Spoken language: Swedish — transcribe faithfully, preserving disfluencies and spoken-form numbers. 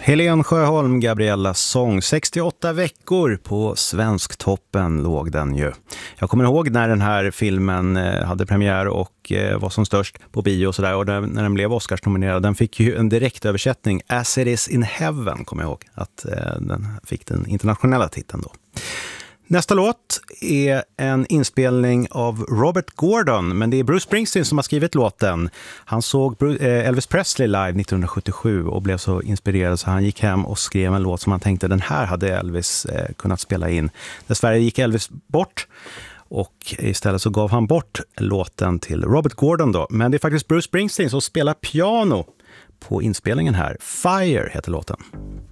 Helen Sjöholm, Gabriellas sång. sextioåtta veckor på Svensktoppen låg den ju. Jag kommer ihåg när den här filmen hade premiär och var som störst på bio och sådär. Och när den blev Oscars-nominerad, den fick ju en direktöversättning. As it is in heaven, kommer jag ihåg. Att den fick den internationella titeln då. Nästa låt är en inspelning av Robert Gordon, men det är Bruce Springsteen som har skrivit låten. Han såg Elvis Presley live nittonhundrasjuttiosju och blev så inspirerad så han gick hem och skrev en låt som han tänkte den här hade Elvis kunnat spela in. Dessvärre gick Elvis bort och istället så gav han bort låten till Robert Gordon då. Men det är faktiskt Bruce Springsteen som spelar piano på inspelningen här. Fire heter låten.